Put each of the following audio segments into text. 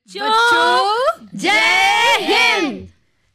बच्चों जय हिंद।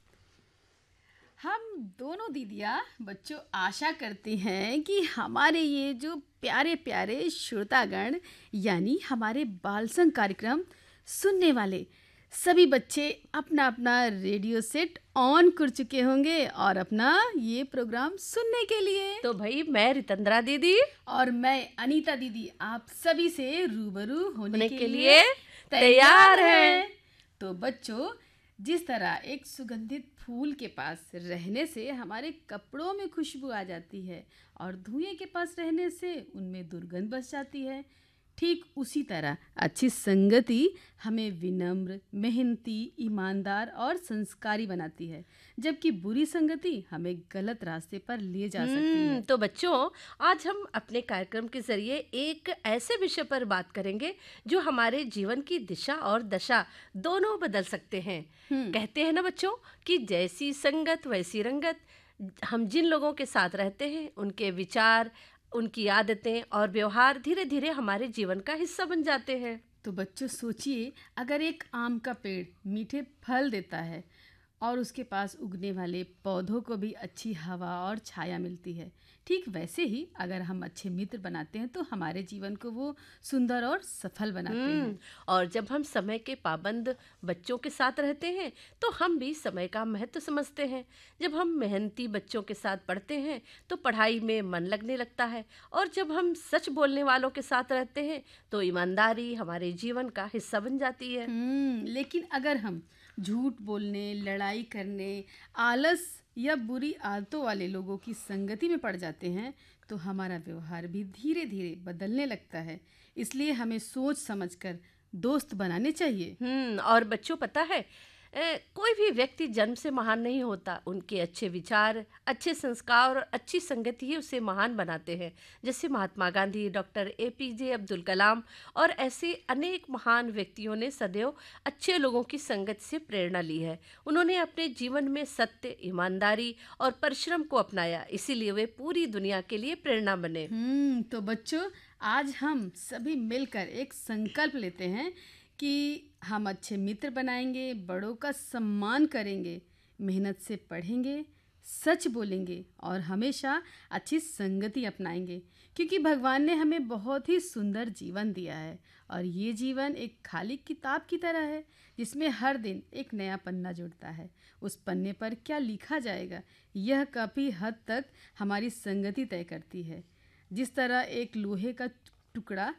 हम दोनों दीदियाँ बच्चों आशा करती हैं कि हमारे ये जो प्यारे प्यारे श्रोतागण यानी हमारे बाल संग कार्यक्रम सुनने वाले सभी बच्चे अपना अपना रेडियो सेट ऑन कर चुके होंगे और अपना ये प्रोग्राम सुनने के लिए। तो भाई मैं रितंद्रा दीदी और मैं अनीता दीदी आप सभी से रूबरू होने के लिए तैयार हैं। तो बच्चों, जिस तरह एक सुगंधित फूल के पास रहने से हमारे कपड़ों में खुशबू आ जाती है और धुएं के पास रहने से उनमें दुर्गंध बस जाती है, ठीक उसी तरह अच्छी संगति हमें विनम्र, मेहनती, ईमानदार और संस्कारी बनाती है, जबकि बुरी संगति हमें गलत रास्ते पर ले जा सकती है। तो बच्चों, आज हम अपने कार्यक्रम के जरिए एक ऐसे विषय पर बात करेंगे जो हमारे जीवन की दिशा और दशा दोनों बदल सकते हैं। कहते हैं ना बच्चों कि जैसी संगत वैसी रंगत। हम जिन लोगों के साथ रहते हैं उनके विचार, उनकी आदतें और व्यवहार धीरे धीरे हमारे जीवन का हिस्सा बन जाते हैं। तो बच्चों सोचिए, अगर एक आम का पेड़ मीठे फल देता है और उसके पास उगने वाले पौधों को भी अच्छी हवा और छाया मिलती है, ठीक वैसे ही अगर हम अच्छे मित्र बनाते हैं तो हमारे जीवन को वो सुंदर और सफल बनाते हैं। और जब हम समय के पाबंद बच्चों के साथ रहते हैं तो हम भी समय का महत्व समझते हैं। जब हम मेहनती बच्चों के साथ पढ़ते हैं तो पढ़ाई में मन लगने लगता है, और जब हम सच बोलने वालों के साथ रहते हैं तो ईमानदारी हमारे जीवन का हिस्सा बन जाती है। लेकिन अगर हम झूठ बोलने, लड़ाई करने, आलस या बुरी आदतों वाले लोगों की संगति में पड़ जाते हैं तो हमारा व्यवहार भी धीरे धीरे बदलने लगता है। इसलिए हमें सोच समझकर दोस्त बनाने चाहिए। और बच्चों, पता है कोई भी व्यक्ति जन्म से महान नहीं होता। उनके अच्छे विचार, अच्छे संस्कार और अच्छी संगति ही उसे महान बनाते हैं। जैसे महात्मा गांधी, डॉक्टर APJ अब्दुल कलाम और ऐसे अनेक महान व्यक्तियों ने सदैव अच्छे लोगों की संगत से प्रेरणा ली है। उन्होंने अपने जीवन में सत्य, ईमानदारी और परिश्रम को अपनाया, इसीलिए वे पूरी दुनिया के लिए प्रेरणा बने। तो बच्चों, आज हम सभी मिलकर एक संकल्प लेते हैं कि हम अच्छे मित्र बनाएंगे, बड़ों का सम्मान करेंगे, मेहनत से पढ़ेंगे, सच बोलेंगे और हमेशा अच्छी संगति अपनाएंगे, क्योंकि भगवान ने हमें बहुत ही सुंदर जीवन दिया है और ये जीवन एक खाली किताब की तरह है जिसमें हर दिन एक नया पन्ना जुड़ता है। उस पन्ने पर क्या लिखा जाएगा यह काफ़ी हद तक हमारी संगति तय करती है। जिस तरह एक लोहे का टुकड़ा